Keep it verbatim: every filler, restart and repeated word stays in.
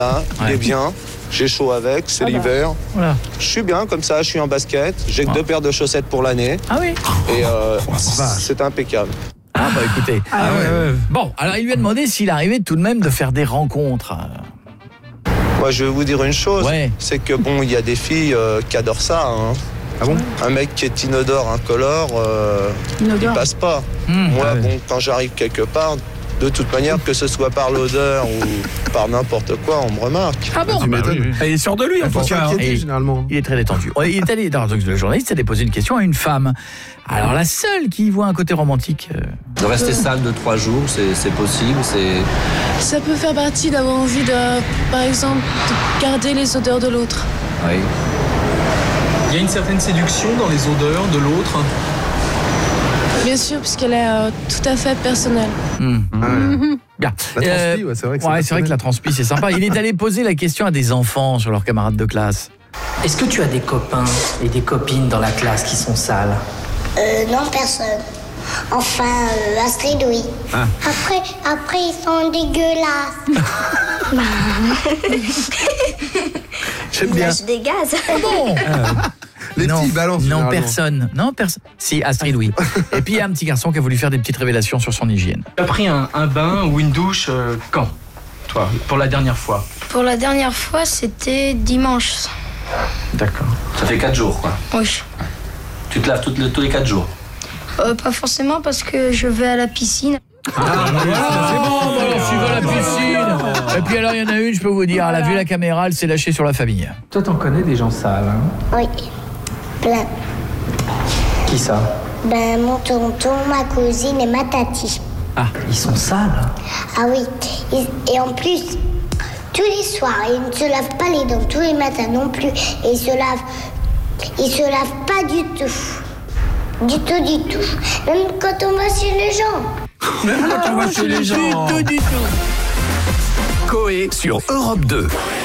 Là, il Ouais. est bien. J'ai chaud avec, c'est Voilà. l'hiver. Voilà. Je suis bien comme ça, je suis en basket. J'ai que Ah. deux paires de chaussettes pour l'année. Ah oui. Et euh, c'est impeccable. Ah bah écoutez. Ah ouais, ouais. Bon, alors il lui a demandé s'il arrivait tout de même de faire des rencontres. Moi, je vais vous dire une chose. Ouais. C'est que bon, il y a des filles euh, qui adorent ça. Hein. Ah bon? Un mec qui est inodore, incolore, euh, il Inodore. passe pas. Mmh. Moi, Ah ouais. bon, quand j'arrive quelque part, de toute manière, que ce soit par l'odeur ou par n'importe quoi, on me remarque. Ah bon Tu m'étonnes. oui, oui. Il est sûr de lui, en Faut tout cas. hein. s'inquiéter Et- généralement. Il est très détendu. Il est allé, alors, donc, le journaliste allait poser une question à une femme. Alors la seule qui y voit un côté romantique. euh, De rester sale de trois jours, c'est c'est possible, c'est... Ça peut faire partie d'avoir envie de, par exemple, de garder les odeurs de l'autre. Oui. Il y a une certaine séduction dans les odeurs de l'autre. Bien sûr, puisqu'elle est euh, tout à fait personnelle. hmm. Ouais. Bien. La Euh, transpi, ouais, c'est vrai que ouais, c'est vrai que la personnel. transpi, c'est sympa. Il est allé poser la question à des enfants sur leurs camarades de classe. Est-ce que tu as des copains et des copines dans la classe qui sont sales? Euh, non, personne. Enfin, euh, Astrid, oui. Ah. Après, après, ils sont dégueulasses. J'aime Ils bien. lâchent des gaz. Bon. Les non, petits, ils balancent. non, généralement. personne. Non, personne. Si, Astrid, oui. Et puis il y a un petit garçon qui a voulu faire des petites révélations sur son hygiène. Tu as pris un, un bain ou une douche euh, quand, toi, pour la dernière fois? Pour la dernière fois, c'était dimanche. D'accord. Ça fait quatre jours, quoi. Oui. Tu te laves toutes les- tous les quatre jours. Euh, pas forcément parce que je vais à la piscine. Voilà, c'est bon, bah alors tu vas à la piscine. Et puis alors il y en a une, je peux vous dire, elle a vu la caméra, elle s'est lâchée sur la famille. Toi, t'en connais des gens sales, hein? Oui, plein. Qui ça? Ben, mon tonton, ma cousine et ma tati. Ah, ils sont sales. Ah oui, et, et en plus, tous les soirs, ils ne se lavent pas les dents, tous les matins non plus. Et ils se lavent, ils se lavent pas du tout. Du tout, du tout. Même quand on va chez les gens. Même quand on va chez les gens. Du tout, du tout. Coé sur Europe deux.